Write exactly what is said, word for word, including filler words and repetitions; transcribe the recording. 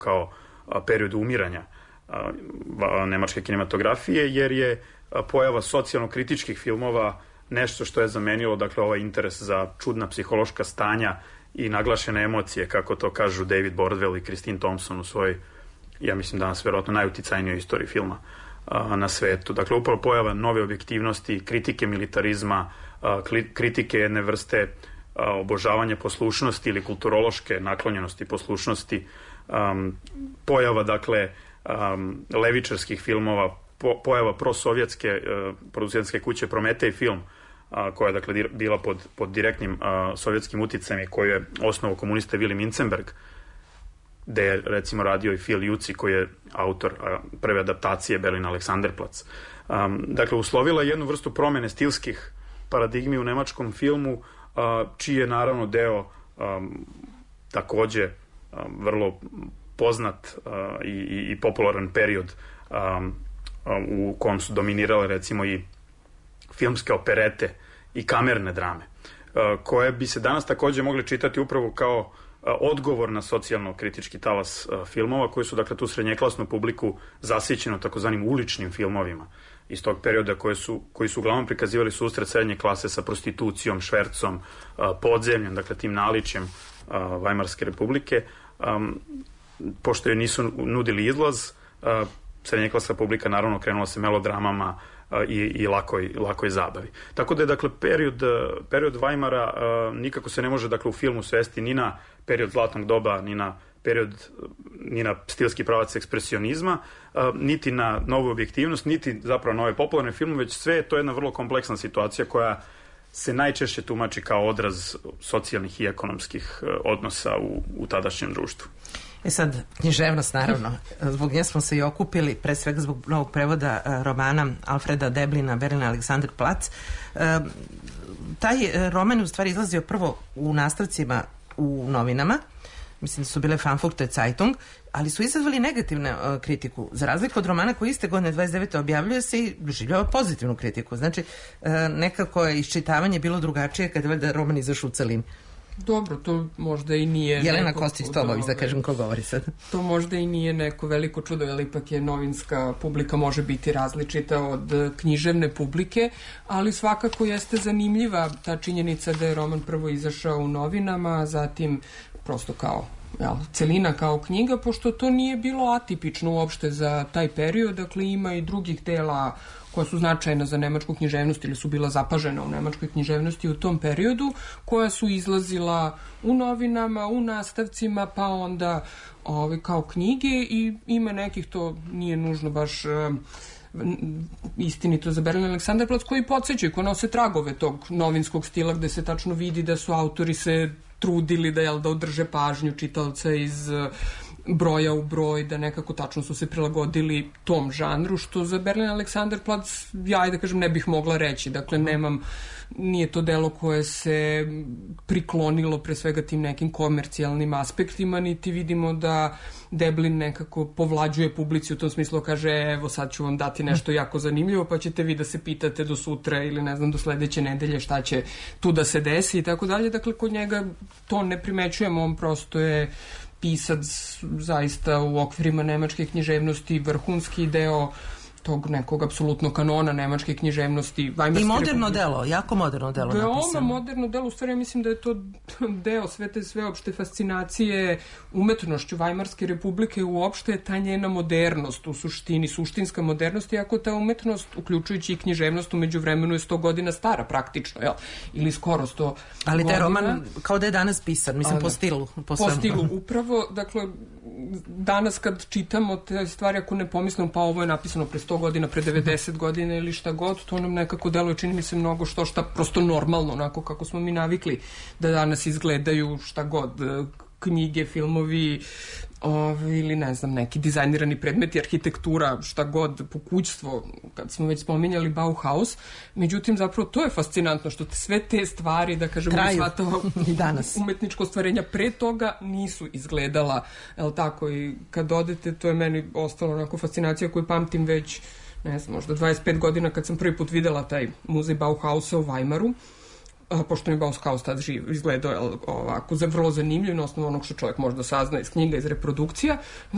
kao period umiranja nemačke kinematografije, jer je pojava socijalno-kritičkih filmova nešto što je zamenilo, dakle, ovaj interes za čudna psihološka stanja i naglašene emocije, kako to kažu David Bordwell i Christine Thompson u svojoj, ja mislim danas verovatno najuticajnijoj istoriji filma a, na svetu. Dakle, upravo pojava nove objektivnosti, kritike militarizma, a, kritike jedne vrste a, obožavanja poslušnosti ili kulturološke naklonjenosti poslušnosti, a, pojava, dakle, a, levičarskih filmova, po, pojava prosovjetske a, producentske kuće Prometej film, a, koja je, dakle, bila pod, pod direktnim a, sovjetskim uticajem i koju je osnovao komunista Willy Mincenberg, gde je, recimo, radio i Phil Juci, koji je autor a, prve adaptacije Berlin Alexanderplatz. Um, dakle, uslovila jednu vrstu promene stilskih paradigmi u nemačkom filmu, a, čiji je, naravno, deo um, takođe a, vrlo poznat a, i, i, i popularan period a, a, u kom su dominirale, recimo, i filmske operete i kamerne drame, a, koje bi se danas takođe mogli čitati upravo kao odgovor na socijalno-kritički talas filmova, koji su, dakle, tu srednjeklasnu publiku zasićeno takozvanim uličnim filmovima iz tog perioda, koje su, koji su uglavnom prikazivali susret srednje klase sa prostitucijom, švercom, podzemljem, dakle, tim naličjem Vajmarske republike. Pošto je nisu nudili izlaz, srednjeklasna publika naravno krenula se melodramama i, i lakoj, lakoj zabavi. Tako da je, dakle, period, period Vajmara nikako se ne može, dakle, u filmu svesti ni na period zlatnog doba, ni na period, ni na stilski pravac ekspresionizma, niti na novu objektivnost, niti zapravo nove popularne filme, već sve je to jedna vrlo kompleksna situacija koja se najčešće tumači kao odraz socijalnih i ekonomskih odnosa u, u tadašnjem društvu. E sad, književnost, naravno, zbog nje smo se i okupili, pre svega zbog novog prevoda uh, romana Alfreda Deblina, Berlin Alexanderplatz. Uh, taj roman je u stvari izlazio prvo u nastavcima u novinama, mislim da su bile Frankfurter Zeitung, ali su izazvali negativnu uh, kritiku. Za razliku od romana koji iste godine dvadeset devete objavljuje se i doživljava pozitivnu kritiku. Znači, uh, nekako je iščitavanje bilo drugačije kada je valjda roman izašao u celini. Dobro, to možda i nije... Jelena Kostić-Tobović, da kažem ko govori sad. To možda i nije neko veliko čudo, jer ipak je novinska publika može biti različita od književne publike, ali svakako jeste zanimljiva ta činjenica da je roman prvo izašao u novinama, zatim prosto kao jel, celina kao knjiga, pošto to nije bilo atipično uopšte za taj period, dakle ima i drugih dela koja su značajna za nemačku književnost ili su bila zapažena u nemačkoj književnosti u tom periodu, koja su izlazila u novinama, u nastavcima, pa onda ovaj, kao knjige, i ima nekih, to nije nužno baš uh, istinito za Berlin Alexanderplatz, koji podsjećaju, koji nose tragove tog novinskog stila, gde se tačno vidi da su autori se trudili da, jel, da održe pažnju čitaoca iz uh, broja u broj, da nekako tačno su se prilagodili tom žanru, što za Berlin Alexanderplatz, ja da kažem, ne bih mogla reći. Dakle, nemam, nije to delo koje se priklonilo pre svega tim nekim komercijalnim aspektima, niti vidimo da Deblin nekako povlađuje publici u tom smislu, kaže, evo sad ću vam dati nešto jako zanimljivo, pa ćete vi da se pitate do sutra ili ne znam do sledeće nedelje šta će tu da se desi i tako dalje. Dakle, kod njega to ne primećujemo, on prosto je pisac zaista u okvirima nemačke književnosti, vrhunski deo tog nekog apsolutno kanona nemačke književnosti. I moderno delo, jako moderno delo napisano. Veoma moderno delo, u stvari ja mislim da je to deo sve te sveopšte fascinacije umetnošću Vajmarske republike, uopšte ta njena modernost, u suštini, suštinska modernost, iako ta umetnost, uključujući i književnost, umeđu vremenu je sto godina stara praktično, jel? Ili skoro sto godina. Ali taj roman kao da je danas pisan, mislim, po stilu. Po, po stilu, upravo, dakle, danas kad čitamo te stvari, ako ne pomislimo, pa ovo je napisano pre sto godina, pre devedeset godina ili šta god, to nam nekako deluje, čini mi se mnogo što šta prosto normalno, onako kako smo mi navikli da danas izgledaju šta god, knjige, filmovi, Ove, ili ne znam, neki dizajnirani predmeti, arhitektura, šta god, pokućstvo, kad smo već spominjali Bauhaus. Međutim, zapravo to je fascinantno, što sve te stvari, da kažemo, sva to umetničko stvarenja pre toga nisu izgledala, jel tako, i kad odete, to je meni ostalo onako fascinacija koju pamtim već, ne znam, možda dvadeset pet godina kad sam prvi put videla taj muzej Bauhausa u Vajmaru, pošto mi Bauhaus tad živ izgledao ovako vrlo zanimljiv na osnovu onog što čovjek možda sazna iz knjiga, iz reprodukcija.